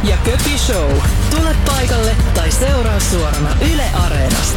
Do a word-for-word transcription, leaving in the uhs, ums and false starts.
ja Köpi Show. Tule paikalle tai seuraa suorana Yle Areenasta.